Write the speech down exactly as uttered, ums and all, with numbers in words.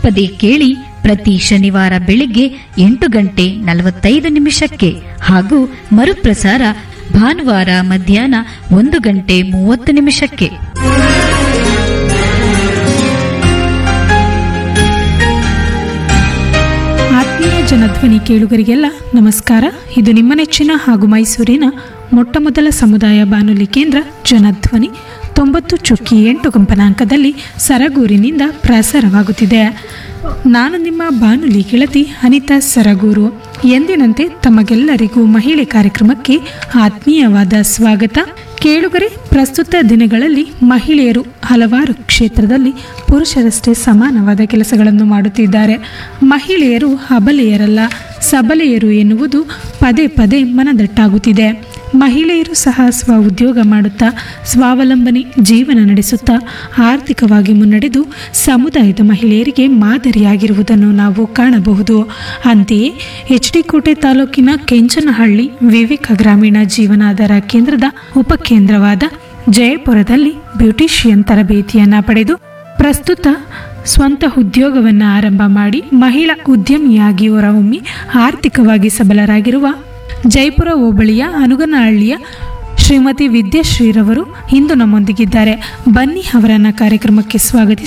ಪದೇ ಕೇಳಿ ಪ್ರತಿ ಶನಿವಾರ ಬೆಳಿಗ್ಗೆ ಎಂಟು ಗಂಟೆ ನಲವತ್ತೈದು ನಿಮಿಷಕ್ಕೆ ಹಾಗೂ ಮರುಪ್ರಸಾರ ಭಾನುವಾರ ಮಧ್ಯಾಹ್ನ ಒಂದು ಗಂಟೆ ಮೂವತ್ತು ನಿಮಿಷಕ್ಕೆ. ಆತ್ಮೀಯ ಜನಧ್ವನಿ ಕೇಳುಗರಿಗೆಲ್ಲ ನಮಸ್ಕಾರ. ಇದು ನಿಮ್ಮ ನೆಚ್ಚಿನ ಹಾಗೂ ಮೈಸೂರಿನ ಮೊಟ್ಟಮೊದಲ ಸಮುದಾಯ ಬಾನುಲಿ ಕೇಂದ್ರ ಜನಧ್ವನಿ ತೊಂಬತ್ತು ಚುಕ್ಕಿ ಎಂಟು ಕಂಪನಾಂಕದಲ್ಲಿ ಸರಗೂರಿನಿಂದ ಪ್ರಸಾರವಾಗುತ್ತಿದೆ. ನಾನು ನಿಮ್ಮ ಬಾನುಲಿ ಗೆಳತಿ ಅನಿತಾ ಸರಗೂರು. ಎಂದಿನಂತೆ ತಮಗೆಲ್ಲರಿಗೂ ಮಹಿಳೆ ಕಾರ್ಯಕ್ರಮಕ್ಕೆ ಆತ್ಮೀಯವಾದ ಸ್ವಾಗತ. ಕೇಳುಗರೆ, ಪ್ರಸ್ತುತ ದಿನಗಳಲ್ಲಿ ಮಹಿಳೆಯರು ಹಲವಾರು ಕ್ಷೇತ್ರದಲ್ಲಿ ಪುರುಷರಷ್ಟೇ ಸಮಾನವಾದ ಕೆಲಸಗಳನ್ನು ಮಾಡುತ್ತಿದ್ದಾರೆ. ಮಹಿಳೆಯರು ಅಬಲೆಯರಲ್ಲ, ಸಬಲೆಯರು ಎನ್ನುವುದು ಪದೇ ಪದೇ ಮನದಟ್ಟಾಗುತ್ತಿದೆ. ಮಹಿಳೆಯರು ಸಹ ಸ್ವ ಉದ್ಯೋಗ ಮಾಡುತ್ತಾ ಸ್ವಾವಲಂಬನೆ ಜೀವನ ನಡೆಸುತ್ತಾ ಆರ್ಥಿಕವಾಗಿ ಮುನ್ನಡೆದು ಸಮುದಾಯದ ಮಹಿಳೆಯರಿಗೆ ಮಾದರಿಯಾಗಿರುವುದನ್ನು ನಾವು ಕಾಣಬಹುದು. ಅಂತೆಯೇ ಎಚ್ ಡಿ ಕೋಟೆ ತಾಲೂಕಿನ ಕೆಂಚನಹಳ್ಳಿ ವಿವೇಕ ಗ್ರಾಮೀಣ ಜೀವನಾಧಾರ ಕೇಂದ್ರದ ಉಪಕೇಂದ್ರವಾದ ಜಯಪುರದಲ್ಲಿ ಬ್ಯೂಟಿಷಿಯನ್ ತರಬೇತಿಯನ್ನು ಪಡೆದು ಪ್ರಸ್ತುತ ಸ್ವಂತ ಉದ್ಯೋಗವನ್ನು ಆರಂಭ ಮಾಡಿ ಮಹಿಳಾ ಉದ್ಯಮಿಯಾಗಿ ಹೊರಹೊಮ್ಮಿ ಆರ್ಥಿಕವಾಗಿ ಸಬಲರಾಗಿರುವ ಜಯಪುರ ಹೋಬಳಿಯ ಅನುಗನಹಳ್ಳಿಯ ಶ್ರೀಮತಿ ವಿದ್ಯಾಶ್ರೀರವರು ಇಂದು ನಮ್ಮೊಂದಿಗಿದ್ದಾರೆ. ಬನ್ನಿ ಅವರನ್ನ ಕಾರ್ಯಕ್ರಮಕ್ಕೆ ಸ್ವಾಗತಿಸಿ